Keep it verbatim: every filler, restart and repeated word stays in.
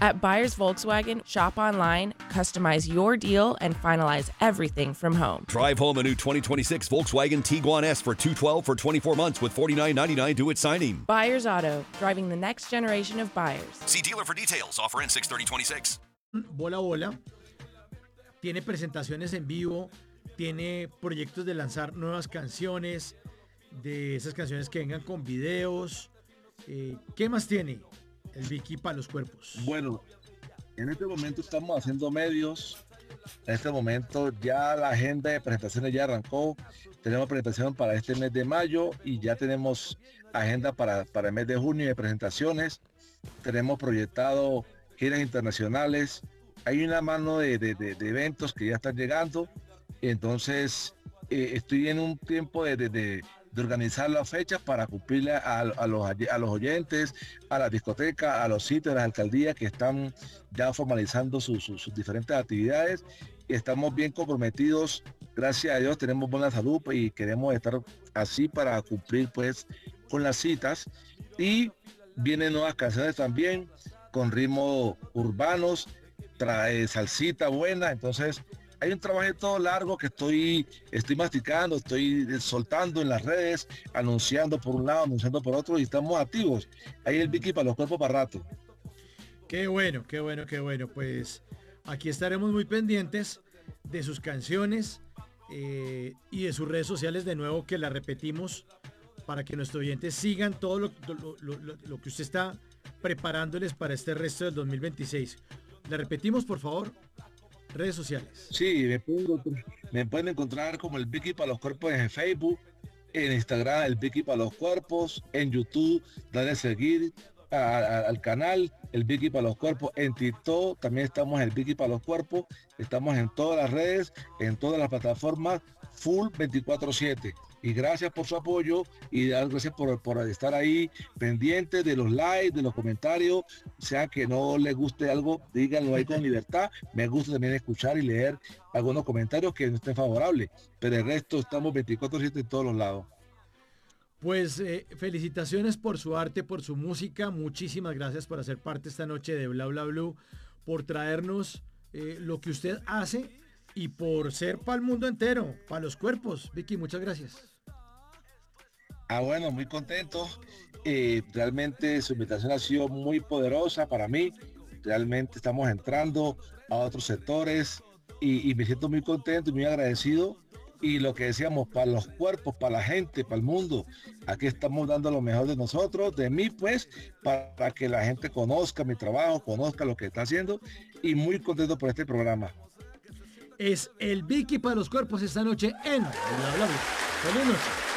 At Buyers Volkswagen, shop online, customize your deal, and finalize everything from home. Drive home a new twenty twenty-six Volkswagen Tiguan S for two hundred twelve for twenty-four months with forty-nine ninety-nine due at signing. Buyers Auto, driving the next generation of buyers. See dealer for details. Offer ends six thirty twenty-six. Bola Bola tiene presentaciones en vivo, tiene proyectos de lanzar nuevas canciones, de esas canciones que vengan con videos. Eh, ¿Qué más tiene el Vicky para los cuerpos? Bueno, en este momento estamos haciendo medios. En este momento ya la agenda de presentaciones ya arrancó. Tenemos presentación para este mes de mayo y ya tenemos agenda para, para el mes de junio de presentaciones. Tenemos proyectado giras internacionales. Hay una mano de, de, de, de eventos que ya están llegando. Entonces eh, estoy en un tiempo de, de, de de organizar las fechas para cumplirle a, a, los, a los oyentes, a las discotecas, a los sitios de las alcaldías que están ya formalizando sus, sus, sus diferentes actividades. Y estamos bien comprometidos, gracias a Dios tenemos buena salud y queremos estar así para cumplir pues con las citas. Y vienen nuevas canciones también con ritmos urbanos, trae salsita buena, entonces hay un trabajo todo largo que estoy, estoy masticando, estoy soltando en las redes, anunciando por un lado, anunciando por otro y estamos activos. Ahí el Vicky para los cuerpos para rato. Qué bueno, qué bueno, qué bueno. Pues aquí estaremos muy pendientes de sus canciones eh, y de sus redes sociales de nuevo, que la repetimos para que nuestros oyentes sigan todo lo, lo, lo, lo, lo que usted está preparándoles para este resto del dos mil veintiséis. Le repetimos, por favor. Redes sociales. Sí, me pueden, me pueden encontrar como el Vicky para los cuerpos en Facebook, en Instagram el Vicky para los cuerpos, en YouTube, dale a seguir a, a, al canal el Vicky para los cuerpos, en TikTok también estamos en el Vicky para los cuerpos, estamos en todas las redes, en todas las plataformas, full veinticuatro siete. Y gracias por su apoyo y gracias por, por estar ahí pendientes de los likes, de los comentarios. Sea que no les guste algo, díganlo ahí con libertad. Me gusta también escuchar y leer algunos comentarios que no estén favorables. Pero el resto estamos veinticuatro siete en todos los lados. Pues eh, felicitaciones por su arte, por su música. Muchísimas gracias por hacer parte esta noche de Bla Bla Blue, por traernos eh, lo que usted hace y por ser para el mundo entero, para los cuerpos. Vicky, muchas gracias. Ah, bueno, muy contento. Eh, realmente su invitación ha sido muy poderosa para mí. Realmente estamos entrando a otros sectores y, y me siento muy contento y muy agradecido. Y lo que decíamos, para los cuerpos, para la gente, para el mundo, aquí estamos dando lo mejor de nosotros, de mí pues, para que la gente conozca mi trabajo, conozca lo que está haciendo y muy contento por este programa. Es el Vicky para los cuerpos esta noche en Bla Bla Bla. Feliz noche.